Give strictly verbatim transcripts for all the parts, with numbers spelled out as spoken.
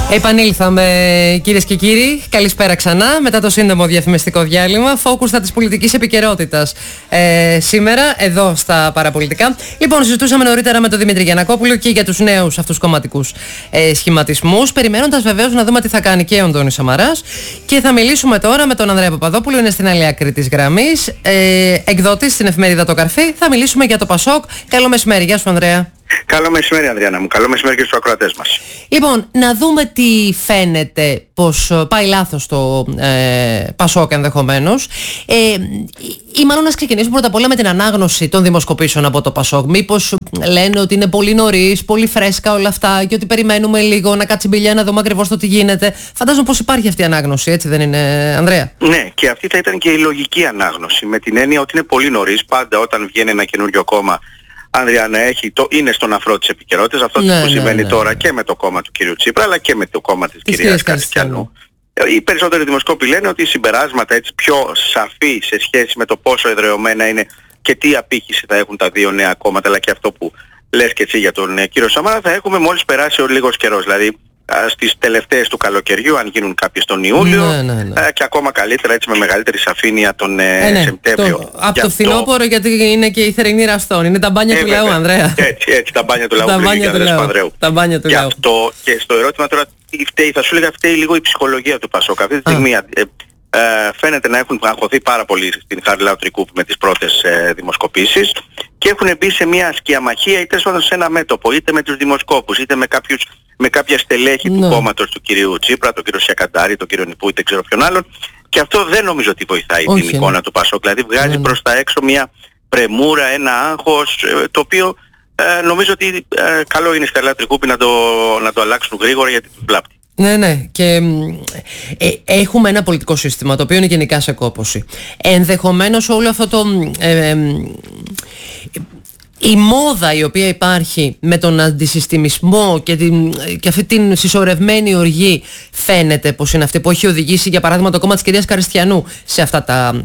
Επανήλθαμε, κυρίες και κύριοι. Καλησπέρα ξανά μετά το σύντομο διαφημιστικό διάλειμμα. Φόκουστα της πολιτικής επικαιρότητας ε, σήμερα, εδώ στα παραπολιτικά. Λοιπόν, συζητούσαμε νωρίτερα με τον Δημήτρη Γιαννακόπουλο και για τους νέους αυτούς κομματικούς ε, σχηματισμούς. Περιμένοντας βεβαίως να δούμε τι θα κάνει και ο Αντώνης Σαμαράς. Και θα μιλήσουμε τώρα με τον Ανδρέα Παπαδόπουλο, είναι στην άλλη άκρη της γραμμής. Ε, εκδότης στην εφημερίδα Το Καρφί. Θα μιλήσουμε για το Πασόκ. Καλό μεσημέρι. Γεια σου, Ανδρέα. Καλό μεσημέρι, Ανδριάννα μου. Καλό μεσημέρι και στους ακροατές μας. Λοιπόν, να δούμε τι φαίνεται, πως πάει λάθος το ε, Πασόκ ενδεχομένως. Ε, ή μάλλον να ξεκινήσουμε πρώτα απ' όλα με την ανάγνωση των δημοσκοπήσεων από το Πασόκ. Μήπως λένε ότι είναι πολύ νωρίς, πολύ φρέσκα όλα αυτά και ότι περιμένουμε λίγο να κάτσει μπηλιά να δούμε ακριβώς το τι γίνεται. Φαντάζομαι πως υπάρχει αυτή η ανάγνωση, έτσι δεν είναι, Ανδρέα? Ναι, και αυτή θα ήταν και η λογική ανάγνωση. Με την έννοια ότι είναι πολύ νωρίς. Πάντα όταν βγαίνει ένα καινούριο κόμμα, Ανδριάννα, έχει το, είναι στον αφρό της επικαιρότητας, αυτό ναι, που ναι, συμβαίνει ναι, τώρα ναι. και με το κόμμα του κυρίου Τσίπρα, αλλά και με το κόμμα της, της κυρίας Καριστιανού. Οι περισσότεροι δημοσκόποι λένε ότι οι συμπεράσματα έτσι πιο σαφή σε σχέση με το πόσο εδρεωμένα είναι και τι απήχηση θα έχουν τα δύο νέα κόμματα, αλλά και αυτό που λες και εσύ για τον ε, κύριο Σαμάρα, θα έχουμε μόλις περάσει ο λίγος καιρός. Δηλαδή στις τελευταίες του καλοκαιριού, αν γίνουν κάποιες τον Ιούλιο, ναι, ναι, ναι. Ε, και ακόμα καλύτερα έτσι με μεγαλύτερη σαφήνεια τον ε, ε, ναι, Σεπτέμβριο. Το, από το φθινόπωρο, γιατί είναι και η θερινή ραστόν. Είναι τα μπάνια ε, του λαού, Ανδρέα. Έτσι, έτσι, τα μπάνια του λαού. Τα μπάνια του λαού. Τα μπάνια του λαού. Αυτό, και στο ερώτημα τώρα, τι φταίει, θα σου έλεγα φταίει λίγο η ψυχολογία του Πασόκ. Αυτή τη στιγμή ε, ε, φαίνεται να έχουν αγχωθεί πάρα πολύ στην Χαριλάου Τρικούπη με τις πρώτες ε, δημοσκοπήσεις και έχουν μπει σε μια σκιαμαχία είτε σε ένα μέτωπο, είτε με τους δημοσκόπους, είτε με κάποιους με κάποια στελέχη no. του κόμματος του κυρίου Τσίπρα, τον κύριο Σιακαντάρη, τον κύριο Νιππού, δεν ξέρω ποιον άλλον. Και αυτό δεν νομίζω ότι βοηθάει Όχι, την εικόνα ναι. του Πασόκ. Δηλαδή βγάζει ναι. προς τα έξω μια πρεμούρα, ένα άγχος, το οποίο ε, νομίζω ότι ε, καλό είναι στη Χαριλάου Τρικούπη να το, να το αλλάξουν γρήγορα γιατί τους βλάπτει. Ναι, ναι. Και ε, έχουμε ένα πολιτικό σύστημα το οποίο είναι γενικά σε κόπωση. Ενδεχομένως όλο αυτό το... Ε, ε, η μόδα η οποία υπάρχει με τον αντισυστημισμό και, την, και αυτή την συσσωρευμένη οργή φαίνεται πως είναι αυτή που έχει οδηγήσει για παράδειγμα το κόμμα της κυρίας Καριστιανού σε αυτά τα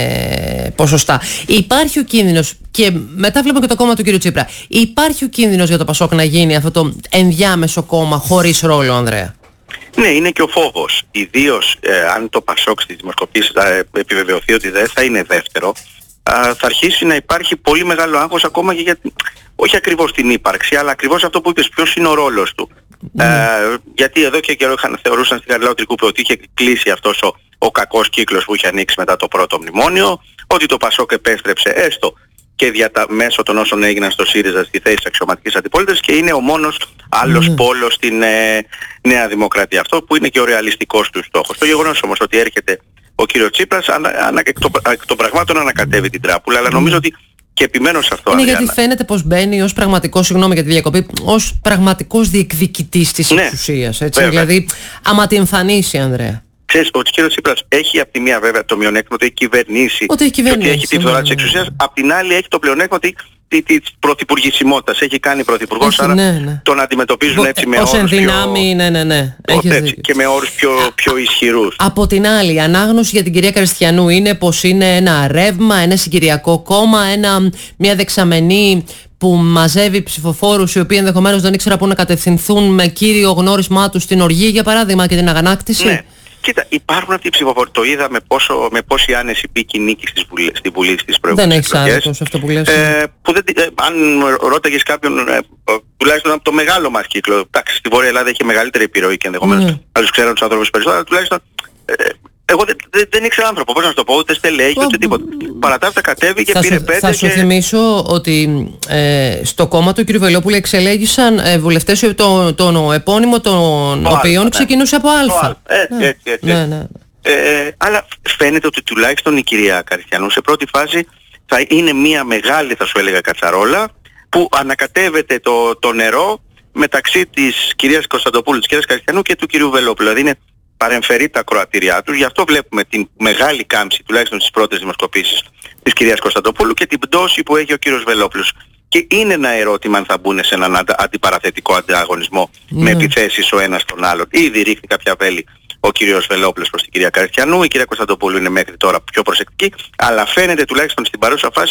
ε, ποσοστά. Υπάρχει ο κίνδυνος, και μετά βλέπουμε και το κόμμα του κυρίου Τσίπρα, υπάρχει ο κίνδυνος για το Πασόκ να γίνει αυτό το ενδιάμεσο κόμμα χωρίς ρόλο, Ανδρέα? Ναι, είναι και ο φόβος. Ιδίως ε, αν το Πασόκ στις δημοσκοπήσεις ε, επιβεβαιωθεί ότι δεν θα είναι δεύτερο, θα αρχίσει να υπάρχει πολύ μεγάλο άγχος ακόμα και για, όχι ακριβώς την ύπαρξη, αλλά ακριβώς αυτό που είπες, ποιος είναι ο ρόλος του. Mm. Ε, γιατί εδώ και καιρό είχαν, θεωρούσαν στη Χαριλάου Τρικούπη ότι είχε κλείσει αυτός ο, ο κακός κύκλος που είχε ανοίξει μετά το πρώτο μνημόνιο, ότι το Πασόκ επέστρεψε έστω και δια τα, μέσω των όσων έγιναν στο ΣΥΡΙΖΑ στη θέση της αξιωματικής αντιπολίτευσης και είναι ο μόνος άλλος mm. πόλος στην ε, Νέα Δημοκρατία. Αυτό που είναι και ο ρεαλιστικός του στόχος. Το γεγονός όμως ότι έρχεται ο κύριος Τσίπρας ανα, ανα, εκ, των, εκ των πραγμάτων ανακατεύει την τράπουλα, αλλά νομίζω ότι και επιμένω σε αυτό. Είναι Ανδριάννα. Γιατί φαίνεται πως μπαίνει ως πραγματικός, συγγνώμη για τη διακοπή, ως πραγματικός διεκδικητής της ναι, εξουσίας. Έτσι, δηλαδή, άμα τη εμφανίσει, Ανδρέα. Ξέρεις, ο κύριος Τσίπρας έχει από τη μία βέβαια το μειονέκτημα ότι έχει κυβερνήσει, ότι έχει, κυβερνήσει, ότι έχει τη φθορά της εξουσίας, απ' την άλλη έχει το πλεονέκτημα ότι της πρωθυπουργησιμότητας. Έχει κάνει πρωθυπουργός, άρα ναι, ναι. τον αντιμετωπίζουν έτσι με ως όρους ενδυνάμει, πιο... ναι, ναι, ναι. έτσι, και με όρους πιο, πιο ισχυρούς. Από την άλλη, η ανάγνωση για την κυρία Καριστιανού είναι πως είναι ένα ρεύμα, ένα συγκυριακό κόμμα, ένα, μια δεξαμενή που μαζεύει ψηφοφόρους οι οποίοι ενδεχομένως δεν ήξερα πού να κατευθυνθούν με κύριο γνώρισμά τους στην οργή, για παράδειγμα, και την αγανάκτηση. Ναι. Κοίτα, υπάρχουν αυτοί οι ψηφοφόροι. Το είδα με, πόσο, με πόση άνεση μπήκε η νίκη στη Βουλή, στη Βουλή στις προηγούμενες εκλογές. Δεν έχεις άδικο σε αυτό που λες. Ε, που δεν, ε, αν ρώταγες κάποιον, ε, τουλάχιστον από το μεγάλο μας κύκλο, εντάξει, στη Βόρεια Ελλάδα είχε μεγαλύτερη επιρροή και ενδεχομένως mm. άλλους ξέραν τους ανθρώπους περισσότερο, τουλάχιστον ε, εγώ δεν, δεν, δεν ήξερα άνθρωπο, πώς να σου το πω, ούτε στελέχη, ούτε τίποτα. Παρά τα αυτά κατέβηκε, πήρε πέντε. Θα σου και... θυμίσω ότι ε, στο κόμμα του κ. Βελόπουλου εξελέγησαν ε, βουλευτές τον, τον επώνυμο των οποίων ναι. ξεκινούσε από Α. Έτσι, έτσι, έτσι. Ναι, ναι. Ε, αλλά φαίνεται ότι τουλάχιστον η κυρία Καριστιανού σε πρώτη φάση θα είναι μια μεγάλη, θα σου έλεγα, κατσαρόλα που ανακατεύεται το, το νερό μεταξύ της κυρίας Κωνσταντοπούλου, της κυρίας Καριστιανού και του κυρίου Βελόπουλου. Δηλαδή είναι παρεμφερεί τα ακροατήριά τους, γι' αυτό βλέπουμε την μεγάλη κάμψη, τουλάχιστον στις πρώτες δημοσκοπήσεις της κυρίας Κωνσταντοπούλου και την πτώση που έχει ο κύριος Βελόπουλος. Και είναι ένα ερώτημα αν θα μπουν σε έναν αντιπαραθετικό ανταγωνισμό mm. με επιθέσεις ο ένας τον άλλον. Ήδη ρίχνει κάποια βέλη ο κύριος Βελόπουλος προς την κυρία Καριστιανού, η κυρία Κωνσταντοπούλου είναι μέχρι τώρα πιο προσεκτική, αλλά φαίνεται τουλάχιστον στην παρούσα φάση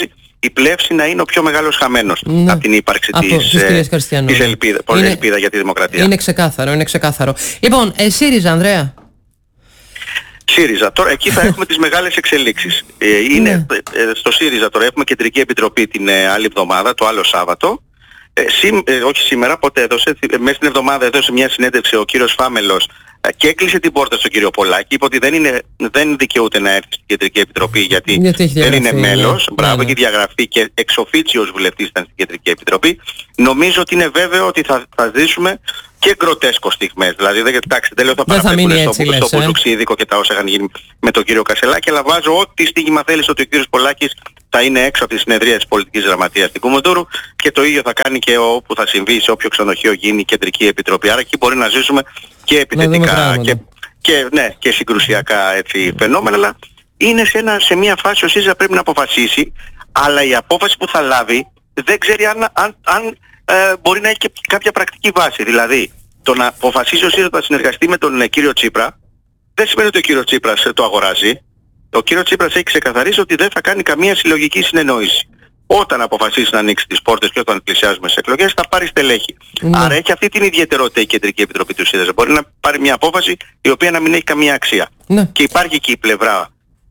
η πλεύση να είναι ο πιο μεγάλος χαμένος ναι. από την ύπαρξη από της, ε, της ελπίδα, είναι, ελπίδα για τη δημοκρατία. Είναι ξεκάθαρο, είναι ξεκάθαρο. Λοιπόν, ε, ΣΥΡΙΖΑ, Ανδρέα. ΣΥΡΙΖΑ, τώρα εκεί θα έχουμε τις μεγάλες εξελίξεις. Ε, είναι, ναι. ε, στο ΣΥΡΙΖΑ τώρα έχουμε κεντρική επιτροπή την ε, άλλη εβδομάδα, το άλλο Σάββατο. Ε, σή, ε, όχι σήμερα, ποτέ έδωσε, ε, μέσα στην εβδομάδα έδωσε μια συνέντευξη ο κύριος Φάμελος ε, και έκλεισε την πόρτα στον κύριο Πολάκη. Είπε ότι δεν, είναι, δεν δικαιούται να έρθει στην κεντρική επιτροπή γιατί, γιατί δεν είναι μέλος. Ναι. Μπράβο, ναι, ναι. Έχει διαγραφεί και εξ οφίτσιος βουλευτής ήταν στην κεντρική επιτροπή. Νομίζω ότι είναι βέβαιο ότι θα, θα ζήσουμε και γκροτέσκο στιγμές. Δηλαδή, δεν, εντάξει, δεν λέω θα παραπέμπουν στο, στο, στο Πουζουξίδικο και τα όσα είχαν γίνει με τον κύριο Κασελάκη, αλλά βάζω ό,τι στίγμα θέλεις ότι ο κύριος Πολάκης θα είναι έξω από τη συνεδρία της πολιτικής γραμματείας στην Κουμουντούρου και το ίδιο θα κάνει και όπου θα συμβεί σε όποιο ξενοδοχείο γίνει η κεντρική επιτροπή. Άρα εκεί μπορεί να ζήσουμε και επιθετικά και, και, ναι, και συγκρουσιακά έτσι, φαινόμενα, αλλά είναι σε, ένα, σε μια φάση ο ΣΥΡΙΖΑ πρέπει να αποφασίσει, αλλά η απόφαση που θα λάβει δεν ξέρει αν, αν, αν ε, μπορεί να έχει και κάποια πρακτική βάση. Δηλαδή, το να αποφασίσει ο ΣΥΡΙΖΑ να συνεργαστεί με τον ε, κύριο Τσίπρα δεν σημαίνει ότι ο κύριος Τσίπρας ε, το αγοράζει. Ο κύριος Τσίπρας έχει ξεκαθαρίσει ότι δεν θα κάνει καμία συλλογική συνεννόηση. Όταν αποφασίσει να ανοίξει τις πόρτες και όταν πλησιάζουμε στις εκλογές θα πάρει στελέχη. Mm. Άρα έχει αυτή την ιδιαιτερότητα η Κεντρική Επιτροπή του ΣΥΡΙΖΑ. Μπορεί να πάρει μια απόφαση η οποία να μην έχει καμία αξία. Mm. Και υπάρχει και η πλευρά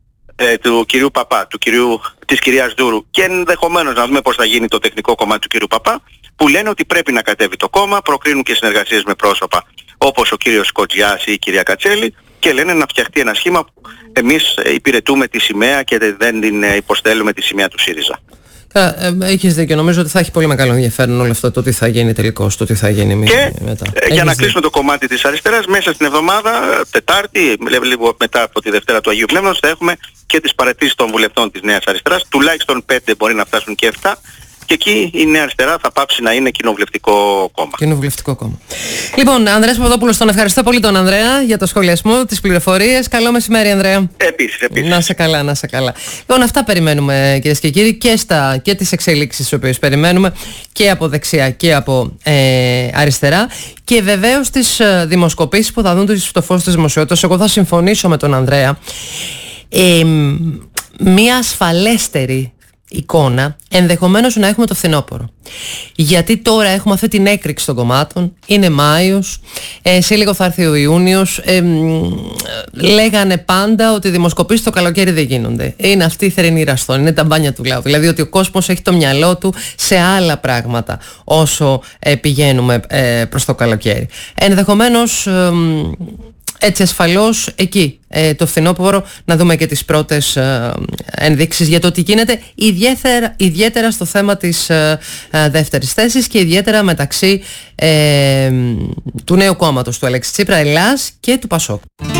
ε, του κυρίου Παπά, του κυρίου, της κυρίας Δούρου και ενδεχομένως να δούμε πώς θα γίνει το τεχνικό κομμάτι του κυρίου Παπά, που λένε ότι πρέπει να κατέβει το κόμμα, προκρίνουν και συνεργασίες με πρόσωπα όπως ο κύριος Κοτζιάς ή η κυρία Κατσέλη και λένε να φτιαχτεί ένα σχήμα που εμείς υπηρετούμε τη σημαία και δεν την υποστέλουμε τη σημαία του ΣΥΡΙΖΑ. Ε, έχεις δίκιο. Νομίζω ότι θα έχει πολύ μεγάλο ενδιαφέρον όλο αυτό, το τι θα γίνει τελικώς, το τι θα γίνει και, μετά. Ε, για να δίκιο. κλείσουμε το κομμάτι της αριστεράς, μέσα στην εβδομάδα, Τετάρτη, λίγο μετά από τη Δευτέρα του Αγίου Πνεύματος, θα έχουμε και τις παραιτήσεις των βουλευτών της Νέας Αριστεράς, τουλάχιστον πέντε, μπορεί να φτάσουν και επτά. Και εκεί η Νέα Αριστερά θα πάψει να είναι κοινοβουλευτικό κόμμα. Κοινοβουλευτικό κόμμα. Λοιπόν, Ανδρέας Παπαδόπουλος, τον ευχαριστώ πολύ τον Ανδρέα για το σχολιασμό, τις πληροφορίες. Καλό μεσημέρι, Ανδρέα. Επίσης, επίσης. Να σε καλά, να σε καλά. Λοιπόν, αυτά περιμένουμε, κυρίες και κύριοι, και, στα, και τις εξελίξεις τις οποίες περιμένουμε και από δεξιά και από ε, αριστερά. Και βεβαίως τις ε, δημοσκοπήσεις που θα δουν στο φως της δημοσιότητας. Εγώ θα συμφωνήσω με τον Ανδρέα. Ε, μία ασφαλέστερη εικόνα ενδεχομένως να έχουμε το φθινόπωρο, γιατί τώρα έχουμε αυτή την έκρηξη των κομμάτων, είναι Μάιος, ε, σε λίγο θα έρθει ο Ιούνιος, ε, λέγανε πάντα ότι οι δημοσκοπήσεις το καλοκαίρι δεν γίνονται, είναι αυτή η θερινή ραστόν, είναι τα μπάνια του λαού, δηλαδή ότι ο κόσμος έχει το μυαλό του σε άλλα πράγματα όσο ε, πηγαίνουμε ε, προς το καλοκαίρι. Ενδεχομένως ε, έτσι ασφαλώς εκεί ε, το φθινόπωρο να δούμε και τις πρώτες ε, ενδείξεις για το τι γίνεται, ιδιαίτερα, ιδιαίτερα στο θέμα της ε, ε, δεύτερης θέσης και ιδιαίτερα μεταξύ ε, του νέου κόμματος του Αλέξη Τσίπρα, Ελλάς, και του Πασόκ.